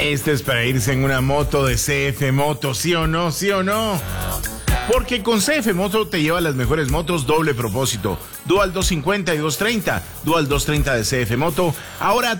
Este es para irse en una moto de CF Moto, ¿sí o no? ¿Sí o no? Porque con CF Moto te lleva las mejores motos doble propósito. Dual 250 y 230. Dual 230 de CF Moto. Ahora